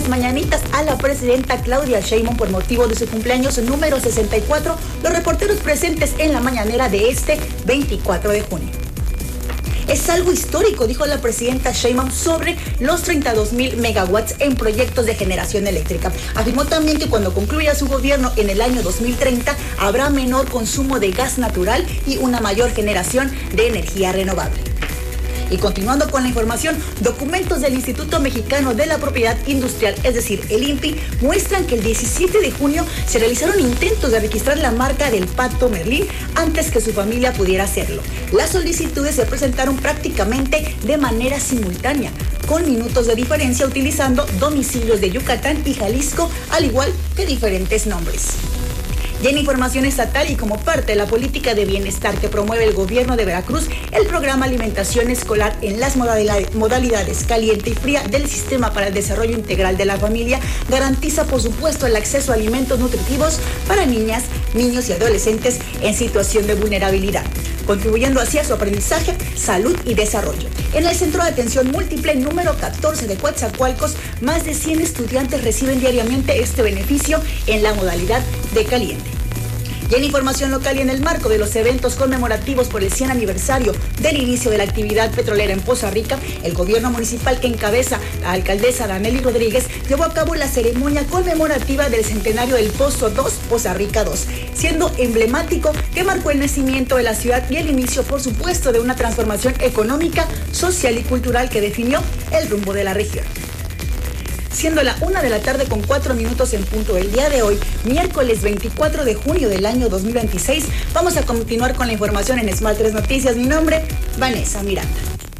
las mañanitas a la presidenta Claudia Sheinbaum por motivo de su cumpleaños número 64, los reporteros presentes en la mañanera de este 24 de junio. Es algo histórico, dijo la presidenta Sheinbaum sobre los 32,000 megawatts en proyectos de generación eléctrica. Afirmó también que cuando concluya su gobierno en el año 2030 habrá menor consumo de gas natural y una mayor generación de energía renovable. Y continuando con la información, documentos del Instituto Mexicano de la Propiedad Industrial, es decir, el INPI, muestran que el 17 de junio se realizaron intentos de registrar la marca del Pato Merlín antes que su familia pudiera hacerlo. Las solicitudes se presentaron prácticamente de manera simultánea, con minutos de diferencia, utilizando domicilios de Yucatán y Jalisco, al igual que diferentes nombres. Y en información estatal y como parte de la política de bienestar que promueve el gobierno de Veracruz, el programa Alimentación Escolar en las modalidades caliente y fría del Sistema para el Desarrollo Integral de la Familia garantiza, por supuesto, el acceso a alimentos nutritivos para niñas, niños y adolescentes en situación de vulnerabilidad, contribuyendo así a su aprendizaje, salud y desarrollo. En el Centro de Atención Múltiple número 14 de Coatzacoalcos, más de 100 estudiantes reciben diariamente este beneficio en la modalidad de caliente. Y en información local y en el marco de los eventos conmemorativos por el 100 aniversario del inicio de la actividad petrolera en Poza Rica, el gobierno municipal que encabeza la alcaldesa Danely Rodríguez llevó a cabo la ceremonia conmemorativa del centenario del Pozo 2, Poza Rica 2, siendo emblemático que marcó el nacimiento de la ciudad y el inicio, por supuesto, de una transformación económica, social y cultural que definió el rumbo de la región. Siendo la 1:04 p.m. en punto del día de hoy, miércoles 24 de junio del año 2026, vamos a continuar con la información en Smart 3 Noticias. Mi nombre, Vanessa Miranda.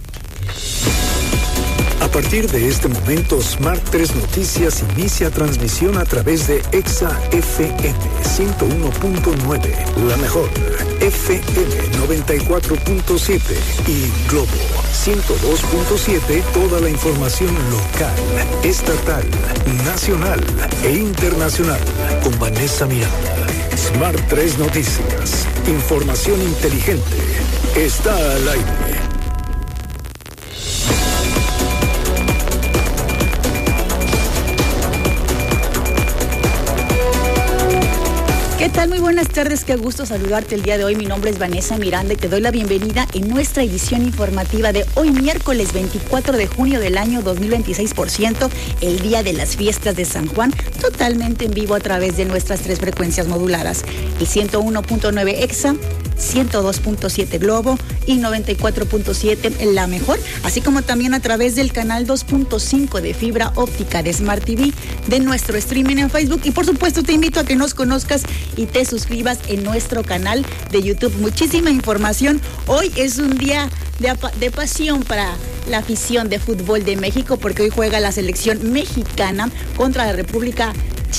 A partir de este momento, Smart 3 Noticias inicia transmisión a través de Exa FM 101.9, la mejor, FM 94.7 y Globo 102.7, toda la información local, estatal, nacional e internacional, con Vanessa Miranda. Smart 3 Noticias, información inteligente, está al aire. ¿Qué tal? Muy buenas tardes, qué gusto saludarte el día de hoy. Mi nombre es Vanessa Miranda y te doy la bienvenida en nuestra edición informativa de hoy, miércoles 24 de junio del año 2026, el día de las fiestas de San Juan, totalmente en vivo a través de nuestras 3 frecuencias moduladas, el 101.9 Exa, 102.7 Globo y 94.7 La Mejor, así como también a través del canal 2.5 de fibra óptica de Smart TV, de nuestro streaming en Facebook, y por supuesto te invito a que nos conozcas y te suscribas en nuestro canal de YouTube. Muchísima información. Hoy es un día de pasión para la afición de fútbol de México, porque hoy juega la selección mexicana contra la República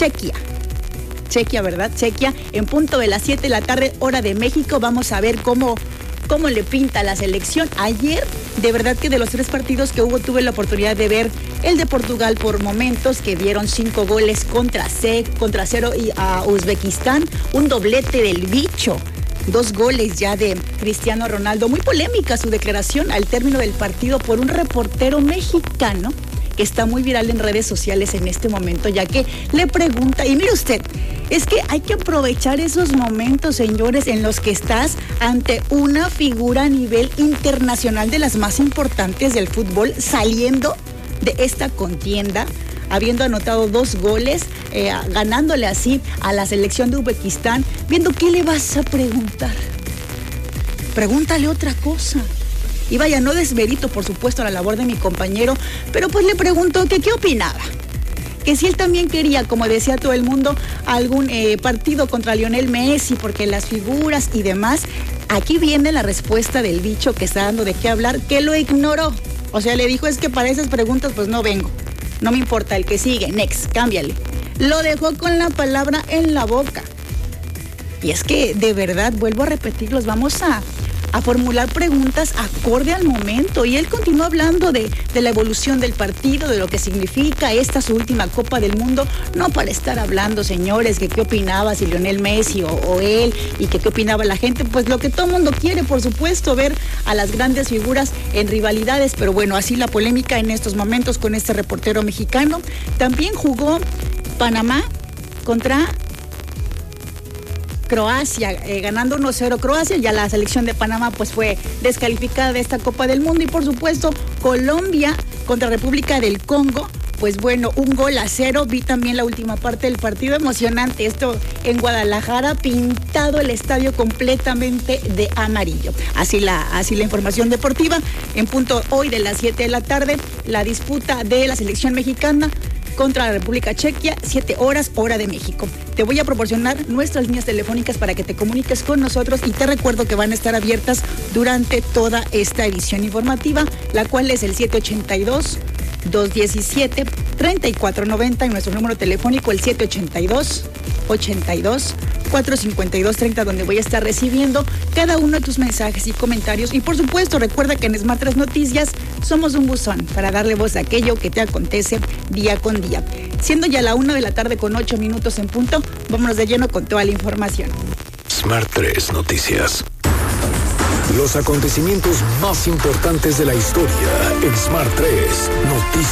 Chequia, ¿verdad? Chequia, en punto de las 7 de la tarde, hora de México. Vamos a ver cómo le pinta la selección. Ayer, de verdad que de los 3 partidos que hubo, tuve la oportunidad de ver el de Portugal por momentos, que dieron 5 goles contra 0 y a Uzbekistán, un doblete del bicho, 2 goles ya de Cristiano Ronaldo. Muy polémica su declaración al término del partido por un reportero mexicano que está muy viral en redes sociales en este momento, ya que le pregunta, y mire usted, es que hay que aprovechar esos momentos, señores, en los que estás ante una figura a nivel internacional de las más importantes del fútbol, saliendo de esta contienda, habiendo anotado 2 goles, ganándole así a la selección de Uzbekistán, viendo qué le vas a preguntar. Pregúntale otra cosa. Y vaya, no desmerito, por supuesto, la labor de mi compañero, pero pues le pregunto que qué opinaba. Que si él también quería, como decía todo el mundo, algún partido contra Lionel Messi, porque las figuras y demás. Aquí viene la respuesta del bicho que está dando de qué hablar, que lo ignoró. O sea, le dijo, es que para esas preguntas pues no vengo. No me importa, el que sigue, next, cámbiale. Lo dejó con la palabra en la boca. Y es que, de verdad, vuelvo a repetirlos, vamos a a formular preguntas acorde al momento, y él continuó hablando de la evolución del partido, de lo que significa esta su última Copa del Mundo, no para estar hablando, señores, que qué opinaba si Lionel Messi o él, y que qué opinaba la gente, pues lo que todo el mundo quiere, por supuesto, ver a las grandes figuras en rivalidades, pero bueno, así la polémica en estos momentos con este reportero mexicano. También jugó Panamá contra Croacia, ganando 1-0 Croacia. Ya la selección de Panamá pues fue descalificada de esta Copa del Mundo. Y por supuesto Colombia contra República del Congo, pues bueno, 1-0. Vi también la última parte del partido, emocionante, esto en Guadalajara, pintado el estadio completamente de amarillo. Así la información deportiva. En punto hoy de las 7 de la tarde, la disputa de la selección mexicana contra la República Checa, 7 horas, hora de México. Te voy a proporcionar nuestras líneas telefónicas para que te comuniques con nosotros, y te recuerdo que van a estar abiertas durante toda esta edición informativa, la cual es el 782-217-3490 y nuestro número telefónico el 782-82-452-30, donde voy a estar recibiendo cada uno de tus mensajes y comentarios. Y por supuesto, recuerda que en Smart 3 Noticias somos un buzón para darle voz a aquello que te acontece día con día. Siendo ya la 1 de la tarde con 8 minutos en punto, vámonos de lleno con toda la información. Smart 3 Noticias. Los acontecimientos más importantes de la historia en Smart 3 Noticias.